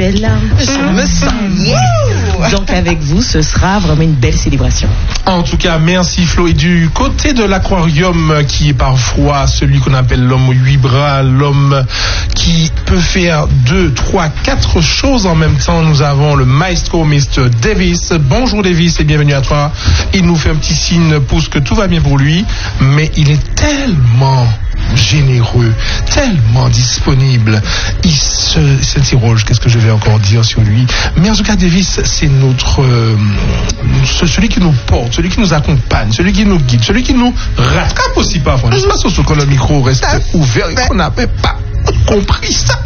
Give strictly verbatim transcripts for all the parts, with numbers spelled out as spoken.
sensuelle. Je me sens. Yeah. Donc avec vous, ce sera vraiment une belle célébration. En tout cas, merci Flo. Et du côté de l'aquarium, qui est parfois celui qu'on appelle l'homme aux huit bras, l'homme qui peut faire deux, trois, quatre choses en même temps, nous avons le maestro mister Davis. Bonjour Davis et bienvenue à toi. Il nous fait un petit signe pour que tout va bien pour lui, mais il est tellement généreux, tellement disponible. Il se, s'interroge, qu'est-ce que je vais encore dire sur lui? Mais en tout cas, Davis, c'est notre, euh, celui qui nous porte, celui qui nous accompagne, celui qui nous guide, celui qui nous rattrape aussi parfois. Je ne sais pas si quand le micro reste ouvert et qu'on n'avait pas compris ça.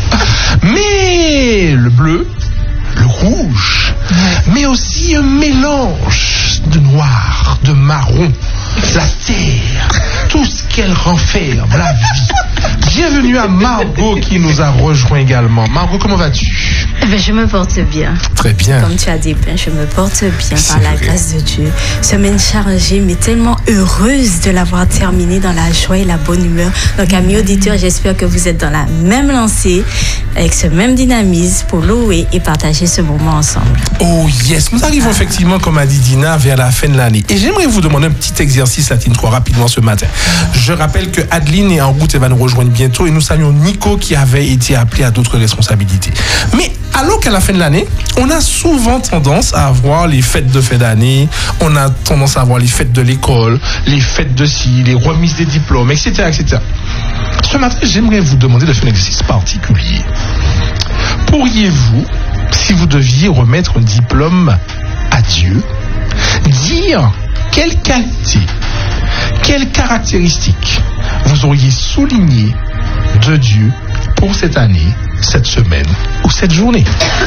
Mais le bleu, le rouge, mais aussi un mélange de noir, de marron, la terre, tout ce qu'elle renferme, la vie. Bienvenue à Margot qui nous a rejoint également. Margot, comment vas-tu? Eh ben, je me porte bien. Très bien. Comme tu as dit, ben, je me porte bien C'est par la vrai. grâce de Dieu. Semaine chargée, mais tellement heureuse de l'avoir terminée dans la joie et la bonne humeur. Donc, amis auditeurs, j'espère que vous êtes dans la même lancée, avec ce même dynamisme pour louer et partager ce moment ensemble. Oh yes, nous arrivons effectivement, comme a dit Dina, vers la fin de l'année. Et j'aimerais vous demander un petit exercice, Latine trois, rapidement ce matin. Je rappelle que Adeline est en route et va nous rejoindre bientôt. Et nous saluons Nico qui avait été appelé à d'autres responsabilités. Mais alors qu'à la fin de l'année, on a souvent tendance à avoir les fêtes de fin d'année, on a tendance à avoir les fêtes de l'école, les fêtes de ci, les remises des diplômes, et cetera, et cetera. Ce matin, j'aimerais vous demander de faire un exercice particulier. Pourriez-vous, si vous deviez remettre un diplôme à Dieu, dire quelle qualité, quelles caractéristiques vous auriez souligné de Dieu pour cette année, cette semaine ou cette journée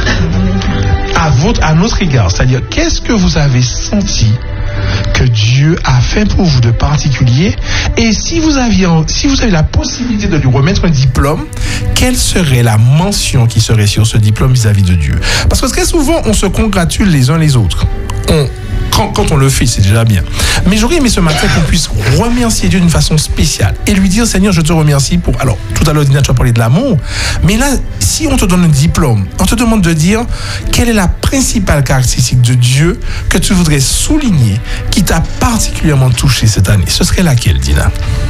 à, votre, à notre égard? C'est-à-dire, qu'est-ce que vous avez senti que Dieu a fait pour vous de particulier? Et si vous aviez, si vous avez la possibilité de lui remettre un diplôme, quelle serait la mention qui serait sur ce diplôme vis-à-vis de Dieu? Parce que très souvent, on se congratule les uns les autres. On, quand, quand on le fait, c'est déjà bien. Mais j'aurais aimé ce matin qu'on puisse remercier Dieu d'une façon spéciale et lui dire, Seigneur, je te remercie pour... Alors, tout à l'heure, Dina, tu as parlé de l'amour. Mais là, si on te donne un diplôme, on te demande de dire quelle est la principale caractéristique de Dieu que tu voudrais souligner, qui t'a particulièrement touché cette année. Ce serait laquelle, Dina?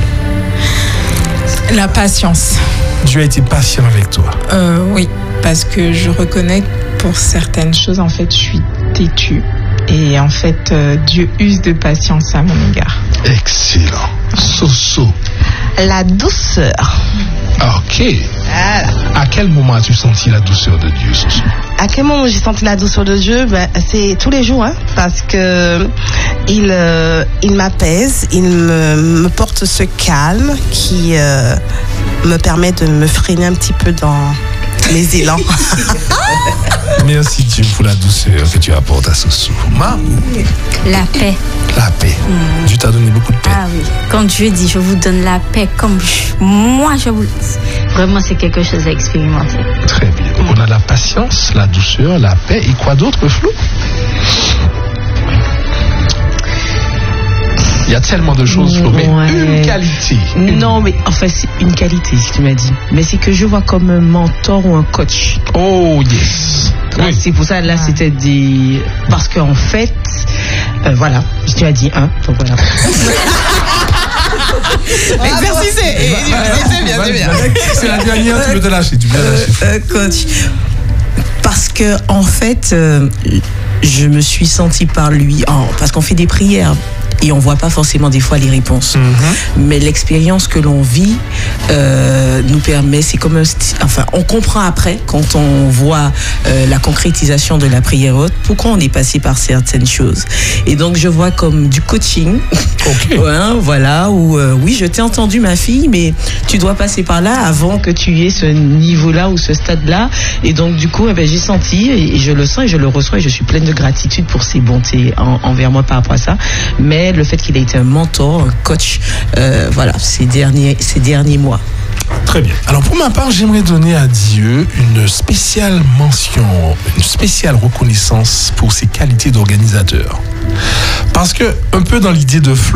La patience. Dieu a été patient avec toi. Euh, oui, parce que je reconnais que pour certaines choses, en fait, je suis têtue. Et en fait, euh, Dieu use de patience à mon égard. Excellent. Soso. La douceur. Ok. Voilà. À quel moment as-tu senti la douceur de Dieu, Soso? À quel moment j'ai senti la douceur de Dieu? Ben, c'est tous les jours, hein, parce que il, euh, il m'apaise, il me, me porte ce calme qui euh, me permet de me freiner un petit peu dans mes élans. Merci Dieu pour la douceur que tu apportes à Soso. Ma, La paix. la paix. Mm. Dieu t'a donné beaucoup de paix. Ah oui. Quand Dieu dit, je vous donne la paix comme je- moi, je vous... Vraiment, c'est quelque chose à expérimenter. Très bien. Donc on a la patience, la douceur, la paix et quoi d'autre, Flo? Il y a tellement de choses, Flo, mais Ouais. une qualité. Une... Non, mais enfin, c'est une qualité, ce que tu m'as dit. Mais c'est que je vois comme un mentor ou un coach. Oh yes. Là, Oui. c'est pour ça, là, c'était des... Parce qu'en fait, euh, voilà, tu as dit un, donc voilà. L'exercice est, est- c'est bien, c'est bien. C'est la dernière, tu peux te lâcher, tu peux te lâcher. Euh, coach, parce que en fait, euh, je me suis sentie par lui, en- parce qu'on fait des prières et on voit pas forcément des fois les réponses. Mm-hmm. Mais l'expérience que l'on vit euh, nous permet, c'est comme un, sti- enfin, on comprend après quand on voit euh, la concrétisation de la prière haute, pourquoi on est passé par certaines choses. Et donc je vois comme du coaching. Ok. Ouais, voilà, où euh, oui, je t'ai entendu ma fille, mais tu dois passer par là avant que tu aies ce niveau-là ou ce stade-là. Et donc du coup, eh ben, j'ai senti et, et je le sens et je le reçois et je suis pleine de gratitude pour ses bontés en- envers moi par rapport à ça. Mais le fait qu'il ait été un mentor, un coach, euh, voilà, ces derniers, ces derniers mois. Très bien. Alors pour ma part, j'aimerais donner à Dieu une spéciale mention, une spéciale reconnaissance pour ses qualités d'organisateur. Parce que, un peu dans l'idée de Flo,